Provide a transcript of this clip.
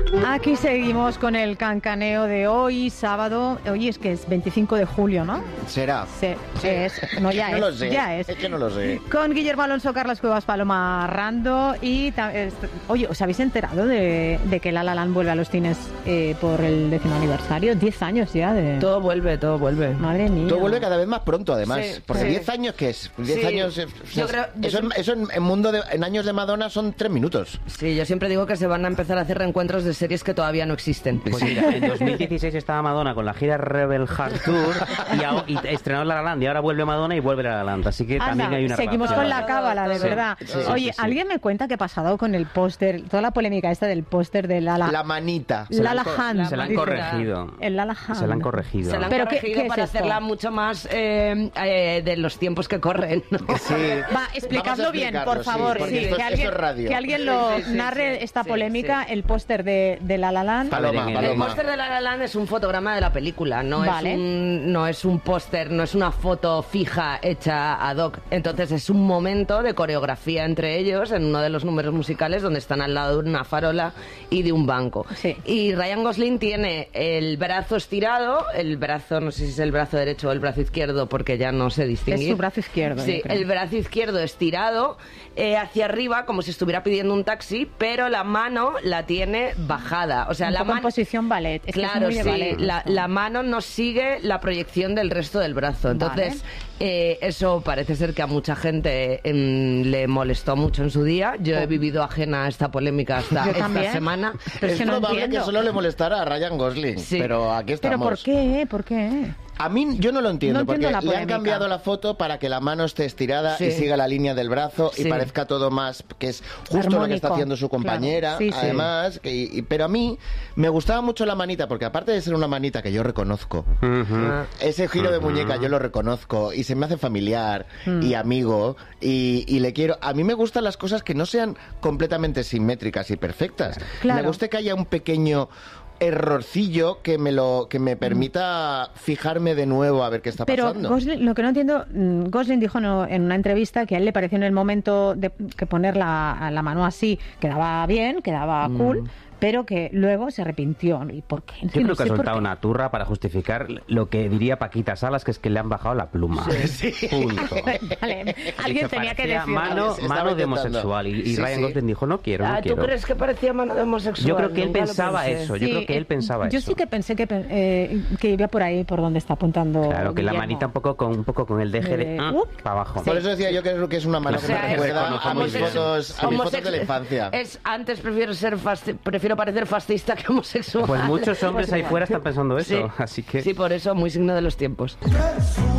Aquí seguimos con el cancaneo de hoy, sábado. Hoy es que es 25 de julio, ¿no? ¿Será? Sí, es. No, ya no es. Lo sé. Ya es. Es que no lo sé. Con Guillermo Alonso, Carlos Cuevas, Paloma Rando y... Oye, ¿os habéis enterado de que La La Land vuelve a los cines por el 10º aniversario? 10 años ya de... Todo vuelve. Madre mía. Todo vuelve cada vez más pronto, además. Sí, porque sí. 10 años, ¿qué es? 10 Sí. años... Yo creo- eso en años de Madonna son 3 minutos. Sí, yo siempre digo que se van a empezar a hacer reencuentros de series que todavía no existen. Pues mira, en 2016 estaba Madonna con la gira Rebel Heart Tour y estrenó La La Land, y ahora vuelve Madonna y vuelve La La Land, así que Anda, también hay una seguimos relación. con la cábala, de Sí, verdad. sí, Oye, sí. ¿alguien me cuenta qué ha pasado con el póster? Toda la polémica esta del póster de La manita. La La Hand. Se la han dice. corregido. El La La Hand. Se la han corregido. Se la han ¿Pero corregido qué para es esto? hacerla mucho más de los tiempos que corren, ¿no? Sí. Va, explicadlo Vamos a bien, explicarlo, por favor. sí, porque Sí, esto que es alguien, radio. que alguien lo Sí, narre esta sí, polémica, sí. el póster de La La Land. Paloma, El El Paloma. póster de La La Land es un fotograma de la película, Vale. no es un póster, no es una foto fija hecha ad hoc. Entonces es un momento de coreografía entre ellos en uno de los números musicales donde están al lado de una farola y de un banco. Sí. Y Ryan Gosling tiene el brazo estirado, el brazo, no sé si es el brazo derecho o el brazo izquierdo porque ya no se distingue. Es su brazo izquierdo, Sí, yo creo. el brazo izquierdo estirado hacia arriba como si estuviera pidiendo un taxi, pero la mano la tiene bajada. O sea, Un la poco en mano... posición ballet. Es que Claro, es muy de sí, ballet esto. la mano no sigue la proyección del resto del brazo. Entonces, eso parece ser que a mucha gente le molestó mucho en su día. Yo he vivido ajena a esta polémica hasta Yo esta también. semana. Pero es que no probable entiendo. que solo le molestara a Ryan Gosling, Sí. pero aquí ¿Pero estamos. por qué? ¿Por qué? A mí yo no lo entiendo, No entiendo porque la le han polémica. cambiado la foto para que la mano esté estirada Sí. y siga la línea del brazo y Sí. parezca todo más, que es justo lo que está Armónico. haciendo su compañera, Claro. Sí, sí. además, pero a mí me gustaba mucho la manita, porque aparte de ser una manita que yo reconozco, Ah. ese giro de muñeca yo lo reconozco y se me hace familiar y amigo y le quiero. A mí me gustan las cosas que no sean completamente simétricas y perfectas. Claro. Me gusta que haya un pequeño errorcillo que me permita fijarme de nuevo a ver qué está Pero pasando. Gosling, lo que no entiendo, Gosling dijo en una entrevista que a él le pareció en el momento de que poner la mano así quedaba bien, quedaba cool, pero que luego se arrepintió. ¿Y por qué? Yo creo que ha soltado una turra para justificar lo que diría Paquita Salas, que es que le han bajado la pluma. Punto. Vale, alguien tenía que Parecía decirlo. mano, Estaba mano de intentando. homosexual y Sí, Ryan sí. Gosling dijo no quiero, no ¿Tú quiero. crees que parecía mano de homosexual? Yo creo que él Nunca lo pensaba pensé. eso. Yo creo que él pensaba yo eso. sí que pensé que iba por ahí, por donde está apuntando Claro, que la Guillermo. manita un poco con el deje de para abajo. Por eso decía yo que creo que es una mano O que sea, me es recuerda a mis fotos de la infancia. Antes prefiero parecer fascista que homosexual. Pues muchos hombres ahí fuera están pensando eso, Sí. así que... Sí, por eso, muy signo de los tiempos.